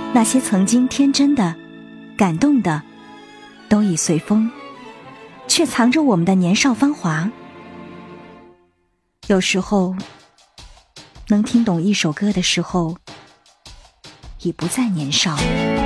那些曾经天真的、感动的，都已随风，却藏着我们的年少芳华。有时候，能听懂一首歌的时候，已不再年少。